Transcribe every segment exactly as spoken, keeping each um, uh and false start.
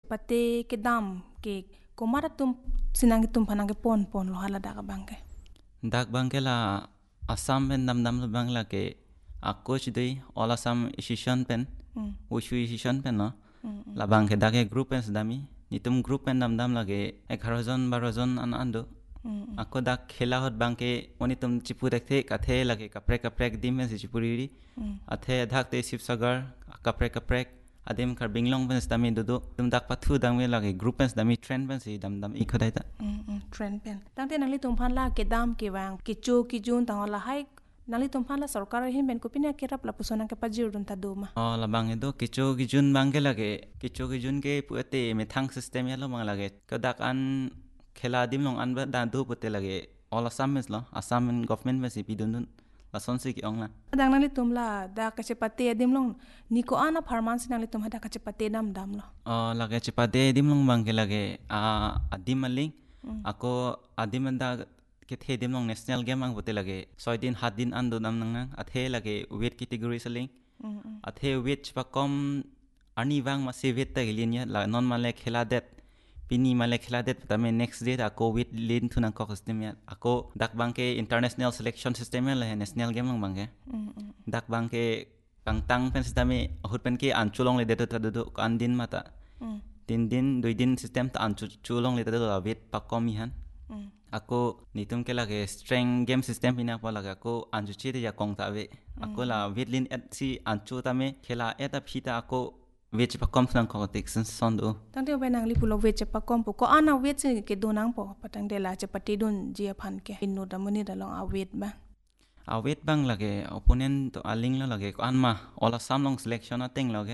cepate ke dam ke komara tum sinang tum panang ke pon pon lo hala dak bangke. Dak bangke la Assam pen dam dam lo bangla ke a coach dei all Assam decision pen wushu decision pen no la bangke dake group pen sedami nitum group pen dam dam lage egharo jon baro jon an ando ako dak khela hot bangke onitum chipu dekhe kathe lage kaprek kaprek dim si chipuriri athe dak te sipsagar kaprek kaprek adim kar binglong pen sedami dudu tum dak pathu dangme lage group pen sedami trend pen si dam dam ikhodai ta trend pen tangte nangli tum phan la ke dam ke wang ke chu ki jun tang la hai nali tum phan la sarkar hin ben kopina kerap la pusona ke pajir dun ta doma oh la bang edo kicho ki jun bang ke lage kicho ki jun ke puate methang system ya lo mang lage kadak an khela dim long an ba da du pute lage all Assam mes lo Assam government mes pi dun dun la sonsi ki ongla dang nali tum la da ka chepate dim long ni ko ana pharmancy nali tum hada ka chepate dam dam lo oh lage chepate dim long bang ke lage a adim maling ako adim da ke the dim long national game ang bote lage six din seven din an do nam nang athe lage weight category saling athe weight pa kom ani wang ma se weight ta gilin ya la non male khela det pini male khela det tame next day ako weight lin thuna ko system ya ako dak bang ke international selection system ya la national game long bang ke dak bang ke pang tang pen system hut pen ke an chulong le det ta do kan din mata tin din doi din system ta an chulong le ta do weight pa kom han ako nitum ke lage strength game system pina pa laga ko anju che de ya kong ta ve ako la weightlin at si anchu ta me khela eta phita ako weight pa kom sang ko tik san son do tangte be nangli pulo weight pa kom po ko ana weight se ke donang po patang de la chepati dun jia phan ke inno da muni da long a weight ba a weight bang lage opponent to aling la lage ko anma all Assam long selection ateng lage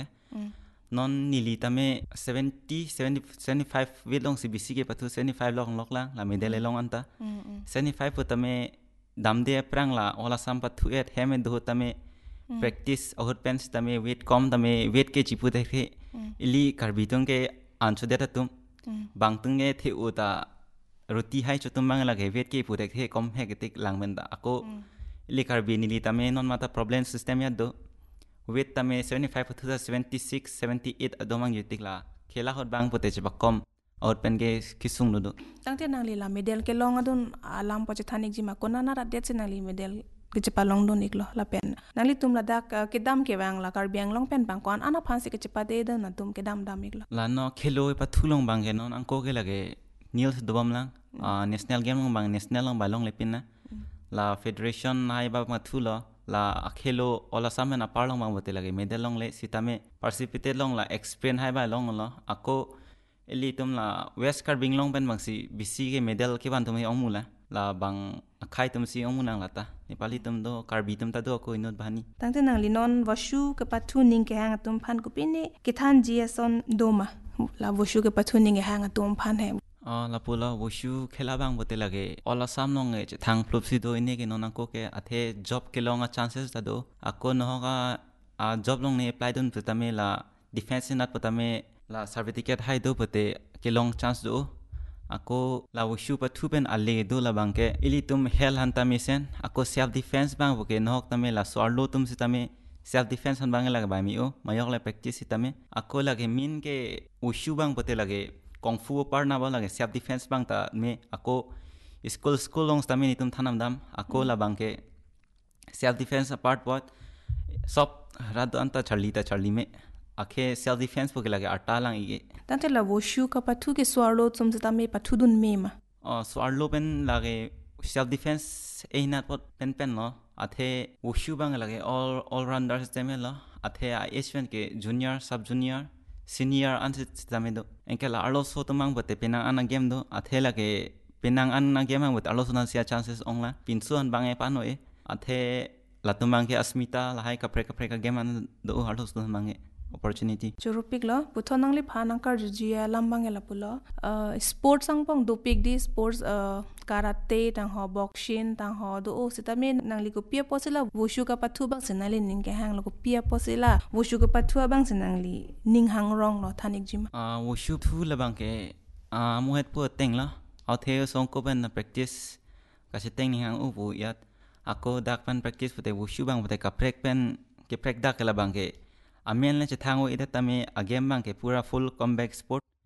non nili tame seventy seventy seventy-five weight long cbc ke patu seventy-five long lok lang la medal long anta seventy-five putame damde prang la all Assam patu et heme do tame practice ohut pens tame weight kom tame weight ke chipu dekhe ili karbitong ke anchu deta tum bangtung ge the uta roti hai chutum bang lage weight ke pu dekhe kom he getik lang menda ako ili karbi nili tame non mata problem system ya do weight tame seventy-five to seventy-six seventy-eight adomang yutik la khela hot bang pote che bakom out pen ge kisung nudu tangte nangli la medal ke long adun alam pa thanik jima kona na rat det nangli medal ke chepa long don iklo la pen nangli tum la dak ke dam ke wang la kar biang long pen bang kon ana phansi ke chepa de da na tum ke dam dam iklo la no khelo pa thulong bang ge non angko ge lage nils dobam lang national game long bang national long balong lepin na la federation nai ba ma thulo la akhelo all Assam na parlong bang bote lage medal long le sitame participate long la experience hai ba long lo ako eli tum la west carbing long pen bang si bc ke medal ke ban tum omula la bang akhai tum si omuna lata nepali tum do karbi tum ta do ko inot bani tangte nangli non washu ke pathu ning ke hang tum phan ku pini ke than ji son doma la washu ke pathu ning ke hang tum phan he ah la pula wushu khela bang bote lage all Assam long e thang plup si do ine ke non ko ke athe job ke long a chances ta do ako no ga a job long ne apply dun putame la defense nat putame la certificate hai do pute ke long chance do ako la wushu pa thu pen alle do la bang ke ili tum hel han tame sen ako self defense bang boke nok tame la swarlo tum si tame self defense han bang la ba mi o mayok la practice si tame ako lage min ke wushu bang bote lage kung fu par na ba lage self defense bang ta me ako school school long tame nitum thanam dam ako la bang ke self defense apart what sop rad anta charli ta charli me akhe self defense boke lage arta lang ige tante la washu ka pathu ke swarlo tum ta me pathu dun me ma oh swarlo pen lage self defense e na pot pen pen no athe washu bang lage all all rounder system lo athe h one ke junior sub junior senior anse tame do enkela arlo so tumang bote penang ana game do athe lage penang ana game ang bot arlo so na sia chances ongla pinsu han bange pano e athe latumang ke asmita la hai kapre kapre ka game an do arlo so mangi opportunity churupik lo puthonangli phanang kar jia lambang ela pulo sports ang pong dopik di sports karate tang ho boxing tang ho do o sitame nangli ko pia posila wushu ka pathu bang sinali ning ke hang lo ko pia posila wushu ka pathu bang sinangli ning hang rong lo thanik jima ah wushu thu la bang ke ah mu het pu teng la athe song ko ben practice ka se teng ni hang u bu yat ako dak pan practice pute wushu bang pute ka prek pen ke prek dak la bang ke amen le che thango ida tame agem bang ke pura full comeback sport